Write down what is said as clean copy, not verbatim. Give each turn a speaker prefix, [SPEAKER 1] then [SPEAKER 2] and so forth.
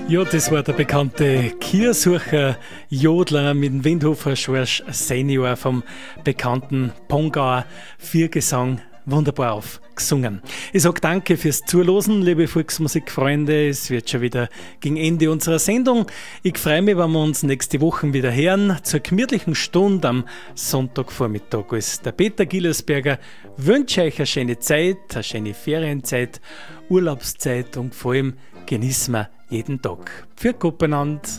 [SPEAKER 1] Ja, das war der bekannte Kiersucher Jodler mit dem Windhofer Schorsch Senior vom bekannten Pongauer Viergesang wunderbar aufgesungen. Ich sage danke fürs Zuhören, liebe Volksmusikfreunde. Es wird schon wieder gegen Ende unserer Sendung. Ich freue mich, wenn wir uns nächste Woche wieder hören, zur gemütlichen Stunde am Sonntagvormittag. Als der Peter Gillesberger wünsche euch eine schöne Zeit, eine schöne Ferienzeit, Urlaubszeit und vor allem genießen wir jeden Tag. Für Koppenand.